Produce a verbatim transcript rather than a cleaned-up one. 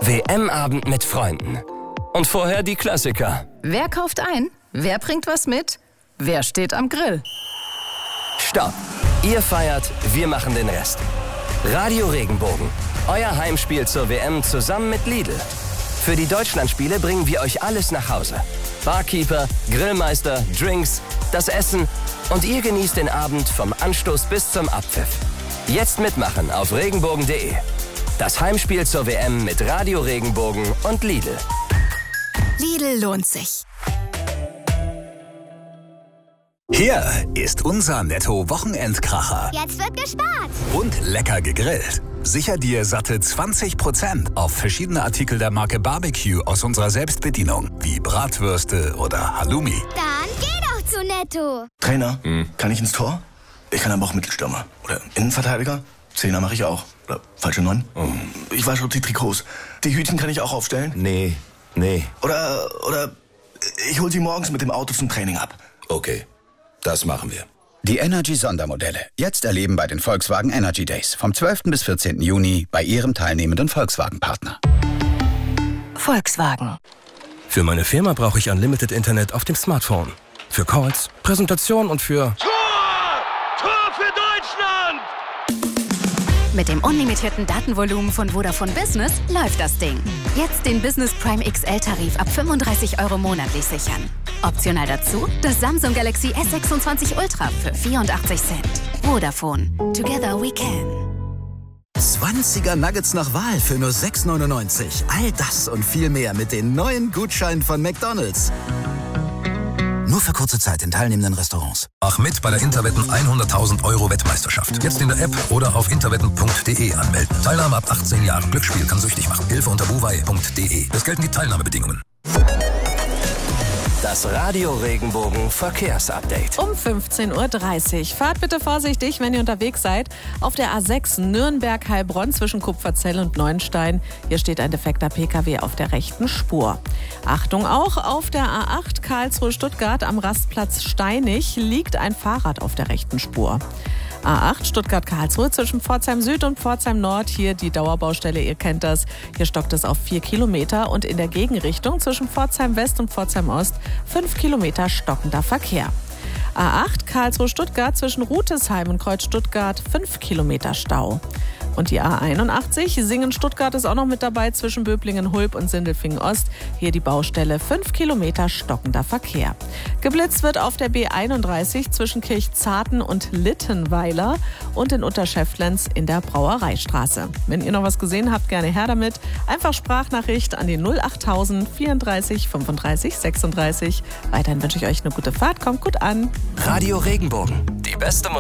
W M-Abend mit Freunden. Und vorher die Klassiker. Wer kauft ein? Wer bringt was mit? Wer steht am Grill? Stopp! Ihr feiert, wir machen den Rest. Radio Regenbogen. Euer Heimspiel zur W M zusammen mit Lidl. Für die Deutschlandspiele bringen wir euch alles nach Hause. Barkeeper, Grillmeister, Drinks, das Essen und ihr genießt den Abend vom Anstoß bis zum Abpfiff. Jetzt mitmachen auf regenbogen punkt de. Das Heimspiel zur W M mit Radio Regenbogen und Lidl. Lidl lohnt sich. Hier ist unser Netto-Wochenendkracher. Jetzt wird gespart. Und lecker gegrillt. Sicher dir satte zwanzig Prozent auf verschiedene Artikel der Marke Barbecue aus unserer Selbstbedienung, wie Bratwürste oder Halloumi. Dann geh doch zu Netto. Trainer, hm. kann ich ins Tor? Ich kann aber auch Mittelstürmer. Oder Innenverteidiger? Zehner mache ich auch. Oder falsche Neun? Oh. Ich wasche auch die Trikots. Die Hütchen kann ich auch aufstellen? Nee, nee. Oder, oder ich hol sie morgens mit dem Auto zum Training ab. Okay, das machen wir. Die Energy-Sondermodelle. Jetzt erleben bei den Volkswagen Energy Days. Vom zwölften bis vierzehnten Juni bei Ihrem teilnehmenden Volkswagen-Partner. Volkswagen. Für meine Firma brauche ich Unlimited Internet auf dem Smartphone. Für Calls, Präsentation und für... Tor! Tor für Deutschland! Mit dem unlimitierten Datenvolumen von Vodafone Business läuft das Ding. Jetzt den Business Prime X L-Tarif ab fünfunddreißig Euro monatlich sichern. Optional dazu das Samsung Galaxy S sechsundzwanzig Ultra für vierundachtzig Cent. Vodafone. Together we can. zwanziger Nuggets nach Wahl für nur sechs neunundneunzig. All das und viel mehr mit den neuen Gutscheinen von McDonald's. Nur für kurze Zeit in teilnehmenden Restaurants. Mach mit bei der Interwetten hunderttausend Euro Wettmeisterschaft. Jetzt in der App oder auf interwetten punkt de anmelden. Teilnahme ab achtzehn Jahren. Glücksspiel kann süchtig machen. Hilfe unter buwei punkt de. Es gelten die Teilnahmebedingungen. Das Radio Regenbogen Verkehrsupdate. Um fünfzehn Uhr dreißig. Fahrt bitte vorsichtig, wenn ihr unterwegs seid. Auf der A sechs Nürnberg-Heilbronn zwischen Kupferzell und Neuenstein. Hier steht ein defekter Pkw auf der rechten Spur. Achtung auch, auf der A acht Karlsruhe-Stuttgart am Rastplatz Steinig liegt ein Fahrrad auf der rechten Spur. A acht Stuttgart-Karlsruhe zwischen Pforzheim Süd und Pforzheim Nord. Hier die Dauerbaustelle, ihr kennt das. Hier stockt es auf vier Kilometer und in der Gegenrichtung zwischen Pforzheim West und Pforzheim Ost fünf Kilometer stockender Verkehr. A acht Karlsruhe-Stuttgart zwischen Rutesheim und Kreuz Stuttgart fünf Kilometer Stau. Und die A einundachtzig Singen-Stuttgart ist auch noch mit dabei zwischen Böblingen-Hulb und Sindelfingen-Ost. Hier die Baustelle fünf Kilometer stockender Verkehr. Geblitzt wird auf der B einunddreißig zwischen Kirchzarten und Littenweiler und in Unterschäfflens in der Brauereistraße. Wenn ihr noch was gesehen habt, gerne her damit. Einfach Sprachnachricht an die null achttausend vierunddreißig fünfunddreißig sechsunddreißig. Weiterhin wünsche ich euch eine gute Fahrt. Kommt gut an. Radio Regenbogen. Die beste Musik